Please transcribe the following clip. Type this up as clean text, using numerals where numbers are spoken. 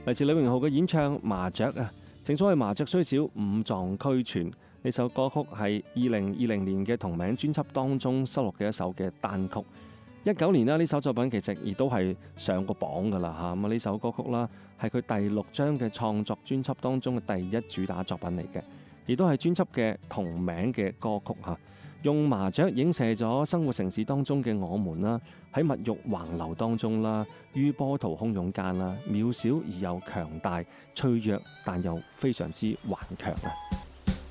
嚟自李榮浩嘅演唱《麻雀》啊，正所謂麻雀雖小，五臟俱全。呢首歌曲係2020年嘅同名專輯當中收錄嘅一首嘅單曲。19年啦，呢首作品其實亦都係上過榜噶啦嚇。咁呢首歌曲啦，係佢第6張嘅創作專輯當中嘅第1主打作品嚟嘅，亦都係專輯嘅同名嘅歌曲嚇。用麻雀影射咗生活城市當中嘅我們啦，喺物欲橫流當中啦，於波濤洶湧間啦，渺小而又強大，脆弱但又非常之頑強啊！